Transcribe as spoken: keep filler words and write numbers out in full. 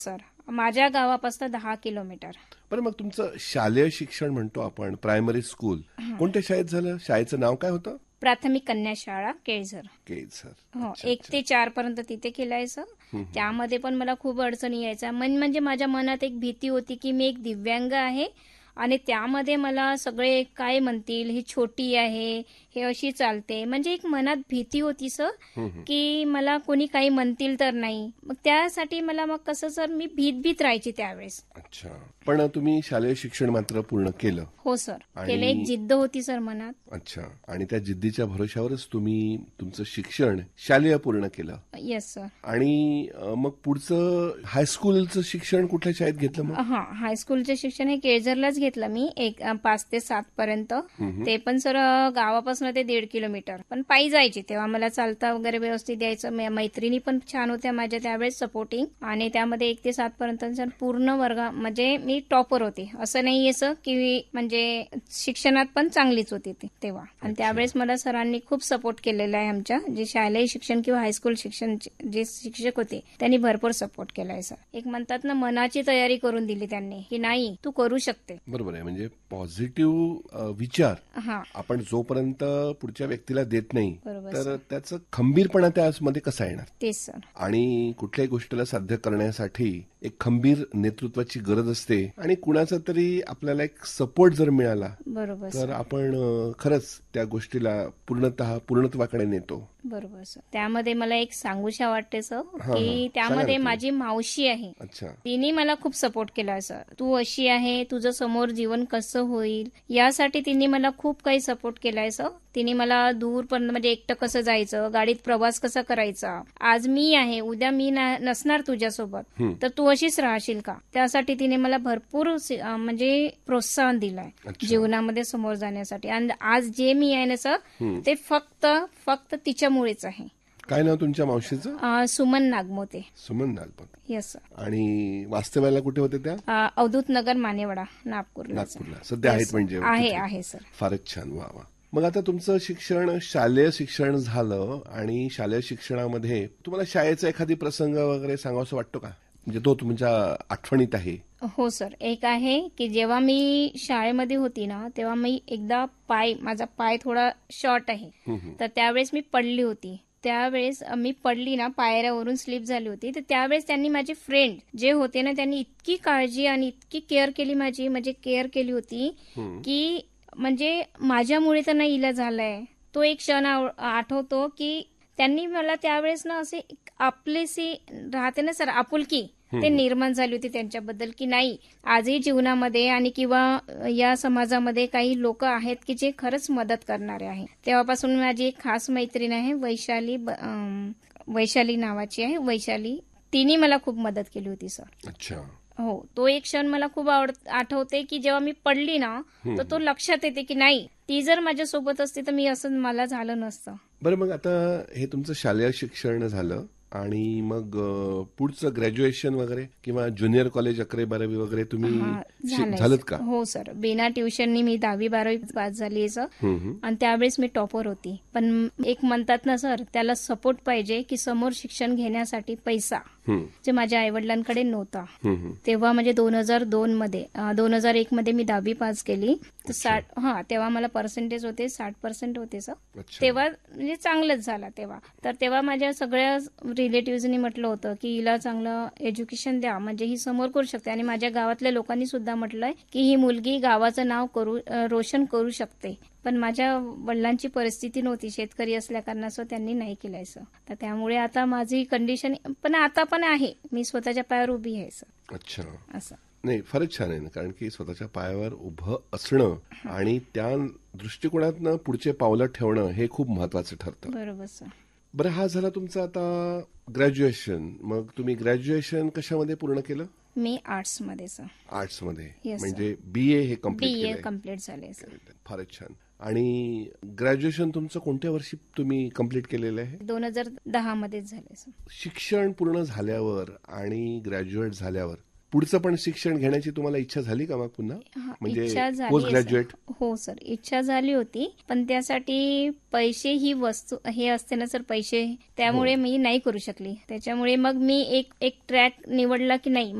Sir माझ्या गावापासून दहा किलोमीटर. बरं, मग तुमचं शालेय शिक्षण म्हणतो आपण प्रायमरी स्कूल कोणत्या शाळेत झालं? शाळेचं नाव काय होतं? प्राथमिक कन्या शाळा केळझर. केळझर. हो, एक ते चार पर्यंत तिथे केलंय सर. त्यामध्ये पण मला खूप अडचणी यायच्या. मन म्हणजे माझ्या मनात एक भीती होती की मी एक दिव्यांग आहे आणि त्यामध्ये मला सगळे काय म्हणतील, ही छोटी आहे, हे अशी चालते, म्हणजे एक मनात भीती होती सर की मला कोणी काही म्हणतील तर नाही. मग त्यासाठी मला मग कसं सर मी भीत भीत राहायची त्यावेळेस. अच्छा, पण तुम्ही शालेय शिक्षण मात्र पूर्ण केलं? हो सर, केलं. एक जिद्द होती सर मनात. अच्छा, आणि त्या जिद्दीच्या भरोशावरच तुम्ही तुमचं शिक्षण शालेय पूर्ण केलं? Yes sir. आणि मग पुढचं हायस्कूलचं शिक्षण कुठल्या शाळेत घेतलं मग? हा, हायस्कूलचं शिक्षण हे केळझरलाच घेतलं मी, एक पाच ते सात पर्यंत. ते पण सर गावापासून ते दीड किलोमीटर, पण पायी जायची. तेव्हा मला चालता वगैरे व्यवस्थित यायचं. मैत्रिणी पण छान होत्या माझ्या त्यावेळेस सपोर्टिंग. आणि त्यामध्ये एक ते सात पर्यंत पूर्ण वर्ग म्हणजे मी टॉपर होते. असं नाही असं की म्हणजे शिक्षणात पण चांगलीच होती ती तेव्हा. आणि त्यावेळेस मला सरांनी खूप सपोर्ट केलेला आहे. आमच्या जे शालेय शिक्षण किंवा हायस्कूल शिक्षण जे शिक्षक होते त्यांनी भरपूर सपोर्ट केलाय सर. एक म्हणतात ना, मनाची तयारी करून दिली त्यांनी की नाही तू करू शकते. बरोबर आहे, म्हणजे पॉझिटिव्ह विचार आपण जोपर्यंत पुढच्या व्यक्तीला देत नाही तर त्याचं खंबीरपणा त्यामध्ये कसा येणार? तेच सर. आणि कुठल्याही गोष्टीला साध्य करण्यासाठी एक खंबीर नेतृत्वाची गरज असते आणि कुणाचा तरी आपल्याला एक सपोर्ट जर मिळाला बरोबर तर आपण खरंच त्या गोष्टीला पूर्णतः पूर्णत्वाकडे नेतो. बरोबर सर. त्यामध्ये मला एक सांगूशा वाटते सर की त्यामध्ये माझी मावशी आहे. अच्छा. तिने मला खूप सपोर्ट केला सर. तू अशी आहे, तुझं समोर जीवन कसं होईल यासाठी तिने मला खूप काही सपोर्ट केलाय सर. तिने मला दूर पण म्हणजे एकटं कसं जायचं, गाडीत प्रवास कसा करायचा, आज मी आहे उद्या मी नसणार तुझ्यासोबत तर तू अशीच राहशील का, त्यासाठी तिने मला भरपूर म्हणजे प्रोत्साहन दिलाय जीवनामध्ये समोर जाण्यासाठी. आणि आज जे मी आहे ना सर ते फक्त फक्त तिच्यामुळेच आहे. काय नाव तुमच्या मावशीचं? सुमन नागमोते. सुमन नागमोते. Yes sir. आणि वास्तव्याला कुठे होते त्या? अवधूत नगर मानेवाडा, नागपूरला. नागपूरला सध्या आहेत म्हणजे? आहे आहे सर. फारच छान. वा वा. मग आता तुमचं शिक्षण शालेय शिक्षण झालं आणि शालेय शिक्षणामध्ये तुम्हाला शाळेचा एखादी प्रसंग वगैरे सांगावंसं वाटतो का, म्हणजे तो तुमच्या आठवणीत आहे? हो सर, एक आहे की जेव्हा मी शाळेमध्ये होती ना तेव्हा मी एकदा पाय माझा पाय थोडा शॉर्ट आहे तर त्यावेळेस मी पडली होती. त्यावेळेस मी पडली ना, पायऱ्यावरून स्लिप झाली होती. तर त्यावेळेस त्यांनी माझे फ्रेंड जे होते ना त्यांनी इतकी काळजी आणि इतकी केअर केली माझी, म्हणजे केअर केली होती की म्हणजे माझ्यामुळे तर नाही इलाज झालाय. तो एक क्षण आठवतो की त्यांनी मला त्यावेळेस ना असे आपलेसी राहते ना सर, आपुलकी ते निर्माण झाली होती त्यांच्याबद्दल की नाही आजही जीवनामध्ये आणि किंवा या समाजामध्ये काही लोक आहेत की जे खरंच मदत करणारे आहे. तेव्हापासून माझी एक खास मैत्रीण आहे वैशाली, वैशाली नावाची आहे. वैशाली, तिने मला खूप मदत केली होती सर. अच्छा. हो, तो एक क्षण मला खूप आवड आठवते की जेव्हा मी पडली ना तर तो लक्षात येते की नाही ती जर माझ्यासोबत असती तर मी असं मला झालं नसतं. बरं, मग आता हे तुमचं शालेय शिक्षण झालं आणि मग पुढचं ग्रॅज्युएशन वगैरे किंवा ज्युनियर कॉलेज अकरावी बारावी वगैरे तुम्ही झालं का? हो सर, बिना ट्युशननी मी दहावी बारावी पास झाली सर. आणि त्यावेळेस मी टॉपर होती. पण एक म्हणतात ना सर, त्याला सपोर्ट पाहिजे की समोर शिक्षण घेण्यासाठी पैसा जे माझ्या आईवडिलांकडे नव्हता. तेव्हा म्हणजे दोन हजार दोन मध्ये दोन हजार एक मध्ये मी दहावी पास केली तर साठ हा तेव्हा मला पर्सेंटेज होते साठ पर्सेंट होते सर. तेव्हा म्हणजे चांगलंच झाला तेव्हा. तर तेव्हा माझ्या सगळ्या रिलेटिव्हनी म्हटलं होतं की हिला चांगलं एज्युकेशन द्या म्हणजे ही समोर करू शकते. आणि माझ्या गावातल्या लोकांनी सुद्धा म्हटलंय की ही मुलगी गावाचं नाव करू रोशन करू शकते. पण माझ्या वडिलांची परिस्थिती नव्हती, शेतकरी असल्या कारणासह त्यांनी नाही केलंय सर. तर त्यामुळे आता माझी कंडिशन पण आता पण आहे, मी स्वतःच्या पायावर उभी आहे सर. अच्छा. असं नाही, फारच छान आहे ना, कारण की स्वतःच्या पायावर उभं असणं आणि त्या दृष्टिकोनातनं पुढचे पावलं ठेवणं हे खूप महत्वाचं ठरतं. बरोबर सर. बरं, हा झाला तुमचा आता ग्रॅज्युएशन. मग तुम्ही ग्रॅज्युएशन कशामध्ये पूर्ण केलं? मी आर्ट्स मध्ये सर. आर्ट्स मध्ये म्हणजे बीए हे कम्प्लीट बीए कम्प्लीट झाले सर. फारच छान. आणि ग्रॅज्युएशन तुमचं कोणत्या वर्षी तुम्ही कम्प्लीट केलेलं आहे? दोन हजार दहा मध्ये झाले सर. शिक्षण पूर्ण झाल्यावर आणि ग्रॅज्युएट झाल्यावर पुढचं पण शिक्षण घेण्याची तुम्हाला इच्छा झाली का मग पुन्हा हा, म्हणजे इच्छा झाली पोस्ट आहे, ग्रॅज्युएट? सर. हो सर, इच्छा झाली होती, पण त्यासाठी पैसे ही वस्तू हे असते ना सर, पैसे, त्यामुळे मी नाही करू शकली. त्याच्यामुळे मग मी एक एक ट्रॅक निवडला की नाही